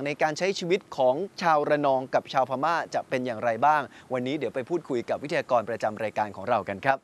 ในการใช้ชีวิตของชาวระนองกับชาวพม่าจะเป็นอย่างไรบ้างวันนี้เดี๋ยวไปพูดคุยกับวิทยากรประจำรายการของเรากันครับ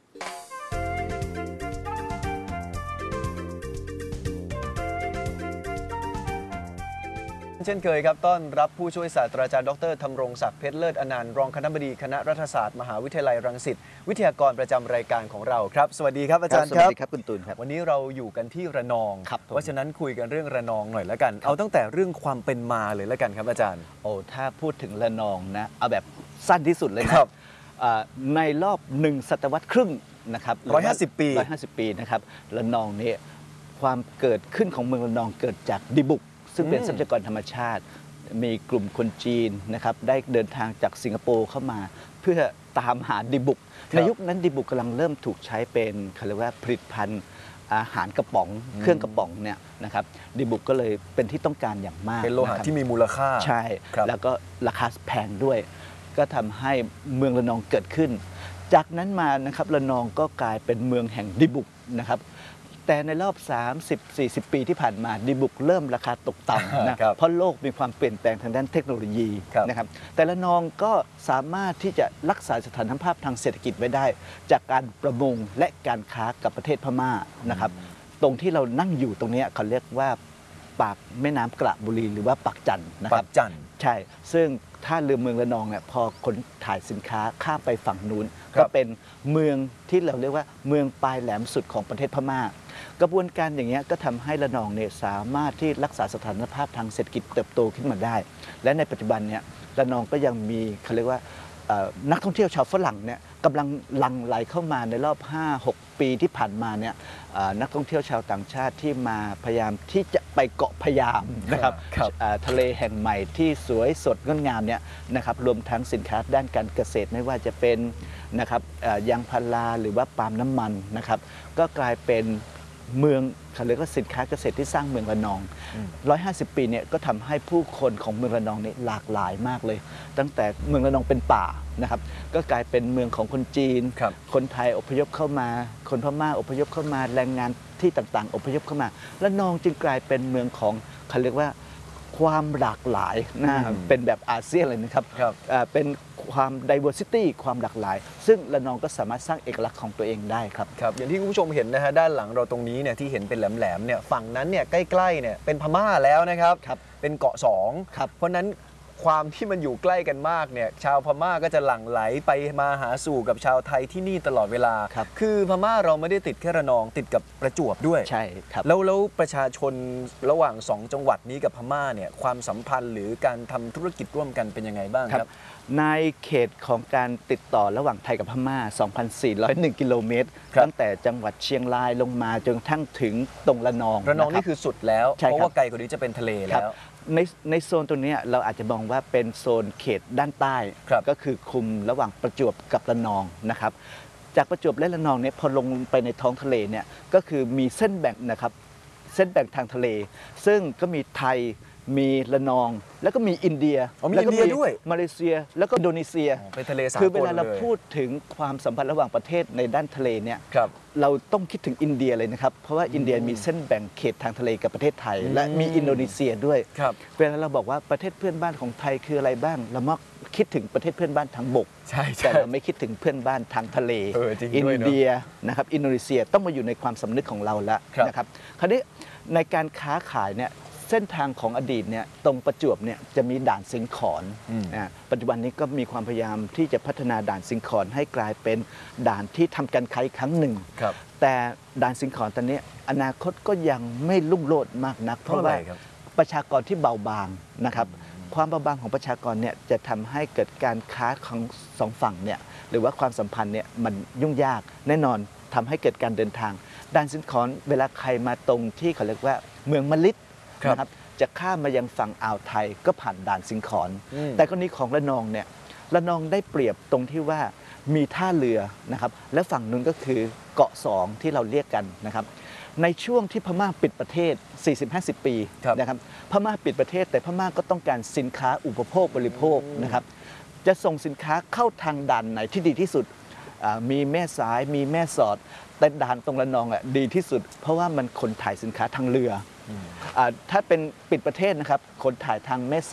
เช่นเคยครับต้อนรับผู้ช่วยศาสตราจารย์ดร.ธำรงศักดิ์เพชรเลิศอนันต์รองคณบดีคณะรัฐศาสตร์มหาวิทยาลัยรังสิตวิทยากรประจำรายการของเราครับสวัสดีครับอาจารย์ครับสวัสดีครับคุณตูนครับวันนี้เราอยู่กันที่ระนองเพราะฉะนั้นคุยกันเรื่องระนองหน่อยแล้วกันเอาตั้งแต่เรื่องความเป็นมาเลยแล้วกันครับอาจารย์ถ้าพูดถึงระนองนะเอาแบบสั้นที่สุดเลยนะครับในรอบ1 ศตวรรษครึ่งนะครับ150 ปีนะครับระนองนี่ความเกิดขึ้นของเมืองระนองเกิดจากดิบุกซึ่งเป็นทรัพยากรธรรมชาติมีกลุ่มคนจีนนะครับได้เดินทางจากสิงคโปร์เข้ามาเพื่อตามหาดิบุกในยุคนั้นดิบุกกำลังเริ่มถูกใช้เป็นเขาเรียกว่าผลิตภัณฑ์อาหารกระป๋องเครื่องกระป๋องเนี่ยนะครับดิบุกก็เลยเป็นที่ต้องการอย่างมากเป็นโลหะที่มีมูลค่าใช่แล้วก็ราคาแพงด้วยก็ทำให้เมืองระนองเกิดขึ้นจากนั้นมานะครับระนองก็กลายเป็นเมืองแห่งดิบุกนะครับแต่ในรอบ 30-40 ปีที่ผ่านมาดิบุกเริ่มราคาตกต่ำนะเพราะโลกมีความเปลี่ยนแปลงทางด้านเทคโนโลยีนะครับแต่ระนองก็สามารถที่จะรักษาสถานภาพทางเศรษฐกิจไว้ได้จากการประมงและการค้ากับประเทศพม่านะครับตรงที่เรานั่งอยู่ตรงนี้เขาเรียกว่าปากแม่น้ำกระบุรีหรือว่าปากจันนะครับปากจันใช่ซึ่งท่าเรือเมืองระนองเนี่ยพอขนถ่ายสินค้าข้ามไปฝั่งนู้นก็เป็นเมืองที่เราเรียกว่าเมืองปลายแหลมสุดของประเทศพม่ากระบวนการอย่างเงี้ยก็ทำให้ระนองเนี่ยสามารถที่รักษาสถานภาพทางเศรษฐกิจเติบโตขึ้นมาได้และในปัจจุบันเนี่ยระนองก็ยังมีเขาเรียกว่านักท่องเที่ยวชาวฝรั่งเนี่ยกำลังหลั่งไหลเข้ามาในรอบ 5-6 ปีที่ผ่านมาเนี่ยนักท่องเที่ยวชาวต่างชาติที่มาพยายามที่จะไปเกาะพะยามนะครับทะเลแห่งใหม่ที่สวยสดงดงามเนี่ยนะครับรวมทั้งสินค้าด้านการเกษตรไม่ว่าจะเป็นนะครับยางพาราหรือว่าปาล์มน้ำมันนะครับก็กลายเป็นเมืองเขาเรียกว่าสินค้าเกษตรที่สร้างเมืองระนอง150 ปีเนี่ยก็ทำให้ผู้คนของเมืองระนองนี่หลากหลายมากเลยตั้งแต่เมืองระนองเป็นป่านะครับก็กลายเป็นเมืองของคนจีนคนไทยอพยพเข้ามาคนพม่าอพยพเข้ามาแรงงานที่ต่างๆอพยพเข้ามาระนองจึงกลายเป็นเมืองของเขาเรียกว่าความหลากหลายนะเป็นแบบอาเซียนเลยนะครับเป็นความ diversity ความหลากหลายซึ่งระนองก็สามารถสร้างเอกลักษณ์ของตัวเองได้ครับอย่างที่คุณผู้ชมเห็นนะฮะด้านหลังเราตรงนี้เนี่ยที่เห็นเป็นแหลมๆเนี่ยฝั่งนั้นเนี่ยใกล้ๆเนี่ยเป็นพม่าแล้วนะครับเป็นเกาะ2เพราะนั้นความที่มันอยู่ใกล้กันมากเนี่ยชาวพม่าก็จะหลั่งไหลไปมาหาสู่กับชาวไทยที่นี่ตลอดเวลาคือพม่าเราไม่ได้ติดแค่ระนองติดกับประจวบด้วยใช่ครับแล้วประชาชนระหว่าง2 จังหวัดนี้กับพม่าเนี่ยความสัมพันธ์หรือการทำธุรกิจร่วมกันเป็นยังไงบ้างครับในเขตของการติดต่อระหว่างไทยกับพม่า 2,401 กิโลเมตรตั้งแต่จังหวัดเชียงรายลงมาจนกระทั่งถึงตรงระนองนี่คือสุดแล้วเพราะว่าไกลกว่านี้จะเป็นทะเลแล้วในโซนตรงนี้เราอาจจะมองว่าเป็นโซนเขตด้านใต้ก็คือคุมระหว่างประจวบกับระนองนะครับจากประจวบและระนองเนี่ยพอลงไปในท้องทะเลเนี่ยก็คือมีเส้นแบ่งนะครับเส้นแบ่งทางทะเลซึ่งก็มีไทยมีระนองแล้วก็มีอินเดียแล้วก็มีด้วยมาเลเซียแล้วก็อินโดนีเซียเป็นทะเลสากลคือเวลาเราพูดถึงความสัมพันธ์ระหว่างประเทศในด้านทะเลเนี่ยเราต้องคิดถึงอินเดียเลยนะครับเพราะว่าอินเดียมีเส้นแบ่งเขตทางทะเลกับประเทศไทยและมีอินโดนีเซียด้วยเวลาเราบอกว่าประเทศเพื่อนบ้านของไทยคืออะไรบ้างเรามักคิดถึงประเทศเพื่อนบ้านทางบกแต่เราไม่คิดถึงเพื่อนบ้านทางทะเลอินเดียนะครับอินโดนีเซียต้องมาอยู่ในความสำนึกของเราแล้วนะครับคราวนี้ในการค้าขายเนี่ยเส้นทางของอดีตเนี่ยตรงประจวบเนี่ยจะมีด่านสิงขอนปัจจุบันนี้ก็มีความพยายามที่จะพัฒนาด่านสิงขอนให้กลายเป็นด่านที่ทำการค้าครั้งหนึ่งแต่ด่านสิงขอนตอนนี้อนาคตก็ยังไม่รุ่งโรจน์มากนักเพราะว่าประชากรที่เบาบางนะครับความเบาบางของประชากรเนี่ยจะทำให้เกิดการค้าของ2 ฝั่งเนี่ยหรือว่าความสัมพันธ์เนี่ยมันยุ่งยากแน่นอนทำให้เกิดการเดินทางด่านสิงขอนเวลาใครมาตรงที่เขาเรียกว่าเมืองมะลิดนะครับจะข้ามมายังฝั่งอ่าวไทยก็ผ่านด่านสิงขอนแต่กรณีของระนองเนี่ยระนองได้เปรียบตรงที่ว่ามีท่าเรือนะครับและฝั่งนู้นก็คือเกาะ2ที่เราเรียกกันนะครับในช่วงที่พม่าปิดประเทศ 40-50 ปีนะครับพม่าปิดประเทศแต่พม่าก็ต้องการสินค้าอุปโภคบริโภคนะครับจะส่งสินค้าเข้าทางด่านไหนที่ดีที่สุดมีแม่สายมีแม่สอดแต่ด่านตรงระนองดีที่สุดเพราะว่ามันขนถ่ายสินค้าทางเรือถ้าเป็นปิดประเทศนะครับขนถ่ายทางแม่